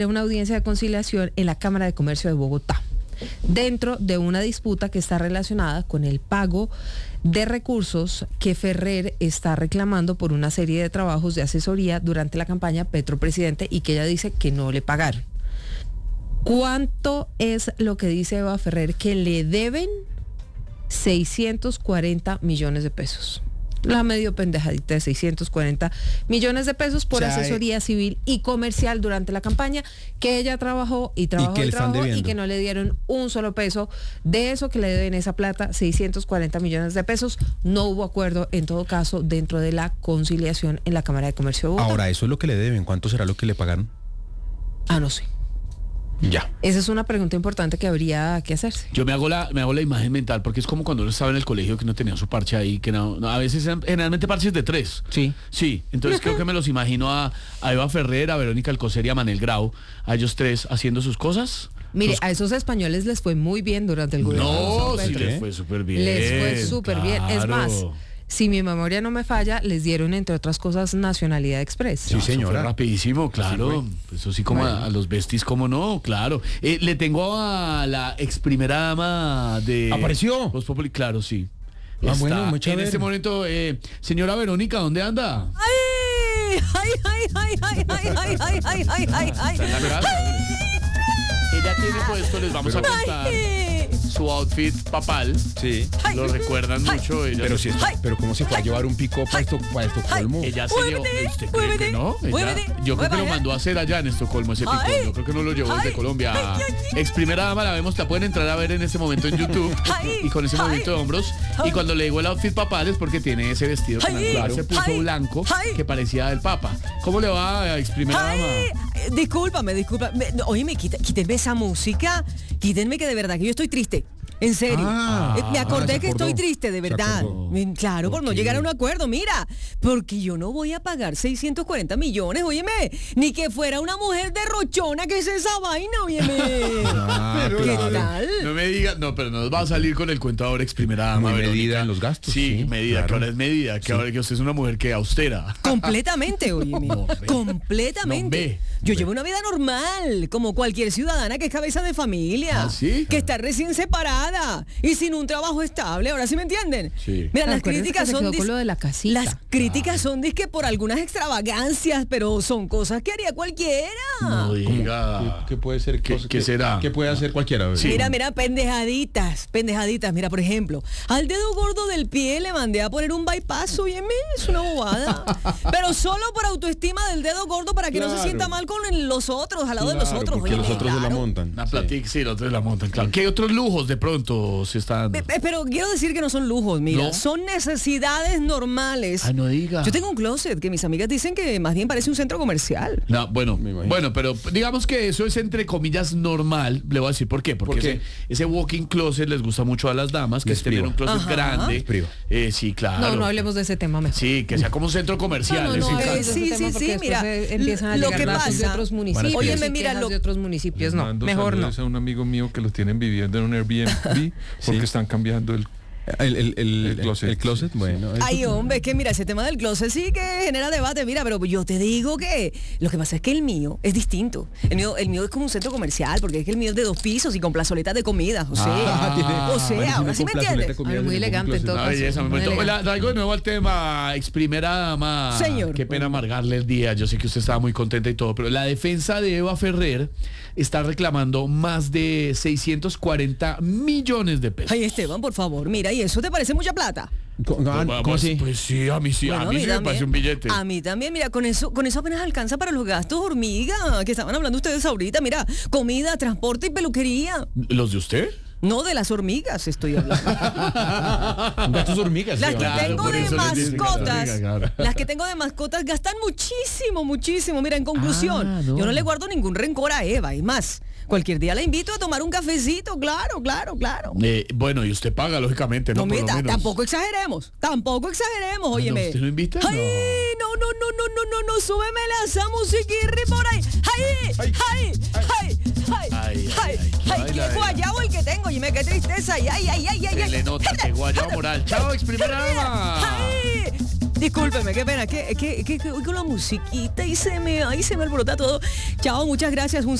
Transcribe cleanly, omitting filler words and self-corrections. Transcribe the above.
Una audiencia de conciliación en la Cámara de Comercio de Bogotá, dentro de una disputa que está relacionada con el pago de recursos que Ferrer está reclamando por una serie de trabajos de asesoría durante la campaña Petro Presidente y que ella dice que no le pagaron. ¿Cuánto es lo que dice Eva Ferrer que le deben? 640 millones de pesos. La medio pendejadita de 640 millones de pesos por asesoría civil y comercial durante la campaña, que ella trabajó y que no le dieron un solo peso de eso que le deben esa plata, 640 millones de pesos. No hubo acuerdo, en todo caso, dentro de la conciliación en la Cámara de Comercio de Bogotá. Ahora, eso es lo que le deben. ¿Cuánto será lo que le pagaron? No sé. Ya. Esa es una pregunta importante que habría que hacerse. Yo me hago la imagen mental, porque es como cuando uno estaba en el colegio que no tenía su parche ahí, que no, a veces generalmente parches de 3. Sí, entonces creo que me los imagino a Eva Ferrer, a Verónica Alcocer y a Manel Grau, a ellos 3 haciendo sus cosas. Mire, a esos españoles les fue muy bien durante el gobierno. No, sí les fue súper bien. Les fue súper bien. Es más, si mi memoria no me falla, les dieron, entre otras cosas, Nacionalidad Express. Sí, señora. Rapidísimo, claro. Eso sí, como a los besties, como no, claro. Le tengo a la ex primera dama de... ¿Apareció? Voz Populi, claro, sí. Bueno, muy chévere. En este momento, señora Verónica, ¿dónde anda? ¡Ay! ¿Está en la casa? Ella tiene puesto, les vamos a contar su outfit papal. Sí. Lo recuerdan mucho. Ella pero ¿cómo se fue a llevar un pick-up para Estocolmo? Ella se llevó. ¿Usted cree que no? Yo creo que lo mandó a hacer allá en Estocolmo ese pick-up. Yo creo que no lo llevó desde Colombia. Ex primera dama, la pueden entrar a ver en este momento en YouTube. Y con ese movimiento de hombros. Y cuando le digo el outfit papal es porque tiene ese vestido que claro, se puso blanco que parecía del Papa. ¿Cómo le va a ex primera dama? Discúlpame. Óyeme, quítenme esa música. Quítenme que de verdad que yo estoy triste. En serio. Me acordé que estoy triste, de verdad. Claro, por no llegar a un acuerdo. Mira, porque yo no voy a pagar 640 millones, óyeme. Ni que fuera una mujer derrochona, que es esa vaina, óyeme. ¿Qué tal? No me diga, pero nos va a salir con el cuento ahora ex primera dama. Medida en los gastos. Sí, medida, claro. Que ahora es medida, que ahora que usted es una mujer que austera. Completamente, óyeme. Completamente. Yo llevo una vida normal, como cualquier ciudadana que es cabeza de familia. ¿Sí? Que está recién separada y sin un trabajo estable, ahora sí me entienden. Sí. Mira, las críticas son con lo de la casita. Las críticas son dizque por algunas extravagancias, pero son cosas que haría cualquiera. No diga. ¿Qué puede ser? ¿Qué será? ¿Qué puede hacer cualquiera? Sí. Mira, pendejaditas. Mira, por ejemplo, al dedo gordo del pie le mandé a poner un bypass, óyeme, es una bobada. Pero solo por autoestima del dedo gordo, para que no se sienta mal con los otros, al lado de los otros. Porque los otros se la montan. Una platica, sí, los otros se la montan, claro. ¿Qué otros lujos de pronto se están? Pero quiero decir que no son lujos, mira, ¿no? Son necesidades normales. No diga. Yo tengo un closet que mis amigas dicen que más bien parece un centro comercial. No, bueno, pero digamos que eso es entre comillas normal. Le voy a decir por qué. Porque ese walk-in closet les gusta mucho a las damas, que es tener un closet grande. Sí, claro. No hablemos de ese tema mejor. Sí, que sea como un centro comercial. Sí, mira, empiezan a lo llegar que datos pasa de otros municipios. Óyeme, mira, de otros municipios, no, mejor no. Es a un amigo mío que los tienen viviendo en un Airbnb porque están cambiando el closet. Bueno. Ay, hombre, es que mira, ese tema del closet sí que genera debate, mira, pero yo te digo que lo que pasa es que el mío es distinto. El mío es como un centro comercial, porque es que el mío es de 2 pisos y con plazoletas de comida, o sea, ahora sí me entiendes. Muy elegante en todo caso. Traigo de nuevo al tema, ex primera dama. Señor. Qué pena amargarle el día, yo sé que usted estaba muy contenta y todo, pero la defensa de Eva Ferrer está reclamando más de 640 millones de pesos. Ay, Esteban, por favor, mira, ¿y eso te parece mucha plata? ¿Cómo así? Pues sí, a mí sí, Bueno, a mí sí me parece un billete. A mí también, mira, con eso apenas alcanza para los gastos hormiga, que estaban hablando ustedes ahorita, mira, comida, transporte y peluquería. ¿Los de usted? No, de las hormigas estoy hablando. Gastos hormigas. Las que tengo de mascotas, claro. las que tengo de mascotas gastan muchísimo. Mira, en conclusión, yo no le guardo ningún rencor a Eva, y más, cualquier día la invito a tomar un cafecito, claro. Bueno, y usted paga, lógicamente, ¿no? No, tampoco exageremos, óyeme. ¿Usted no invita? Ay, no, súbeme esa musiquirri por ahí. Ay, qué guayabo el que tengo, oye, qué tristeza. Se le nota, qué guayabo moral. Chao, ex primera dama. Discúlpeme, qué pena, que con la musiquita y se me alborota todo. Chao, muchas gracias.